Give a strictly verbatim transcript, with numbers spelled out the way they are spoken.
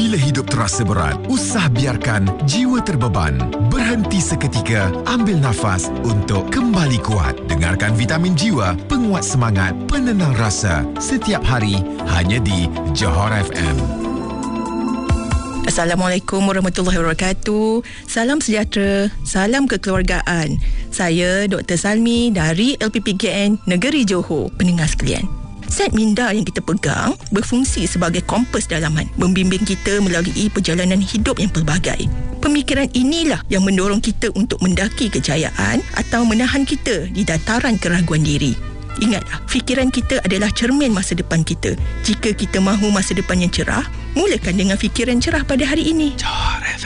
Bila hidup terasa berat, usah biarkan jiwa terbeban. Berhenti seketika, ambil nafas untuk kembali kuat. Dengarkan Vitamin Jiwa, penguat semangat, penenang rasa. Setiap hari, hanya di Johor F M. Assalamualaikum warahmatullahi wabarakatuh. Salam sejahtera, salam kekeluargaan. Saya Doktor Salmi dari L P P K N Negeri Johor. Pendengar sekalian, set minda yang kita pegang berfungsi sebagai kompas dalaman, membimbing kita melalui perjalanan hidup yang pelbagai. Pemikiran inilah yang mendorong kita untuk mendaki kejayaan atau menahan kita di dataran keraguan diri. Ingatlah, fikiran kita adalah cermin masa depan kita. Jika kita mahu masa depan yang cerah, mulakan dengan fikiran cerah pada hari ini.